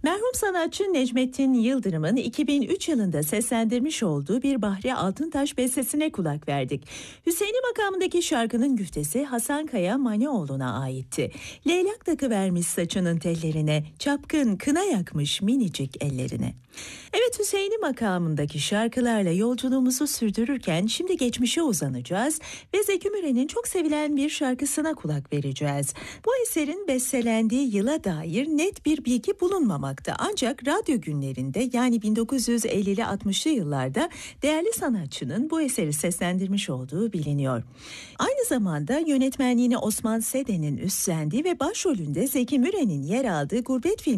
Merhum sanatçı Necmettin Yıldırım'ın 2003 yılında seslendirmiş olduğu bir Bahri Altıntaş bestesine kulak verdik. Hüseyin'i makamındaki şarkının güftesi Hasan Kaya Manioğlu'na aitti. Leylak takıvermiş saçının tellerine, çapkın kına yakmış minicik ellerine. Evet, Hüseyin'i makamındaki şarkılarla yolculuğumuzu sürdürürken şimdi geçmişe uzanacağız ve Zeki Müren'in çok sevilen bir şarkısına kulak vereceğiz. Bu eserin bestelendiği yıla dair net bir bilgi bulunmamakta. Ancak radyo günlerinde, yani 1950'li 60'lı yıllarda değerli sanatçının bu eseri seslendirmiş olduğu biliniyor. Aynı zamanda yönetmenliğini Osman Seden'in üstlendiği ve başrolünde Zeki Müren'in yer aldığı Gurbet filmi